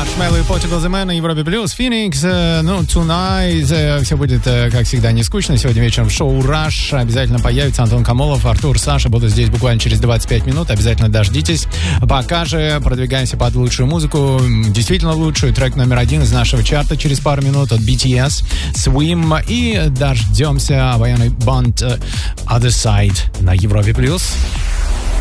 Маршмелло и Portugal The Man на Европе Плюс, Феникс, Tonight, все будет, как всегда, не скучно. Сегодня вечером в шоу Rush обязательно появится Антон Камолов, Артур, Саша будут здесь буквально через 25 минут, обязательно дождитесь. Пока же продвигаемся под лучшую музыку, действительно лучшую, трек номер 1 из нашего чарта через пару минут от BTS, Swim, и дождемся обаянный банд Other Side на Европе Плюс.